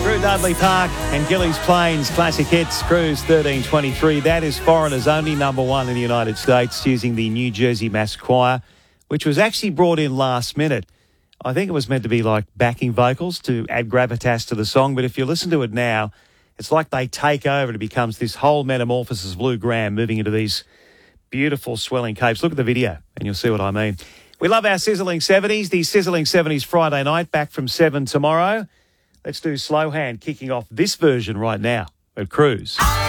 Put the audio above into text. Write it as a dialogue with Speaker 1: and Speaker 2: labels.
Speaker 1: Drew Dudley Park and Gillies Plains classic hits, Cruise 1323. That is Foreigners Only, number one in the United States, using the New Jersey Mass Choir, which was actually brought in last minute. I think it was meant to be like backing vocals to add gravitas to the song, but if you listen to it now, it's like they take over and it becomes this whole metamorphosis of Lou Gramm moving into these beautiful swelling capes. Look at the video and you'll see what I mean. We love our Sizzling 70s. The Sizzling 70s Friday night, back from 7 tomorrow. Let's do Slow Hand, kicking off this version right now at Cruise.